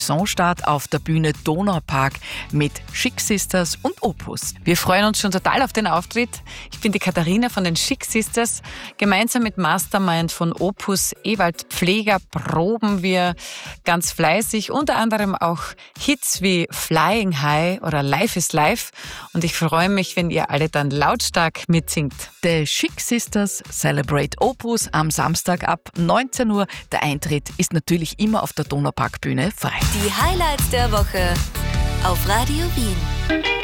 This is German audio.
Saisonstart auf der Bühne Donaupark mit Chic Sisters und Opus. Wir freuen uns schon total auf den Auftritt. Ich bin die Katharina von den Chic Sisters. Gemeinsam mit Mastermind von Opus Ewald Pfleger proben wir ganz fleißig, unter anderem auch Hits wie Flying High oder Life is Life. Und ich freue mich, wenn ihr alle dann lautstark mitsingt. The Chic Sisters Celebrate Opus am Samstag ab 19 Uhr. Der Eintritt ist natürlich immer auf der Donauparkbühne frei. Die Highlights der Woche auf Radio Wien.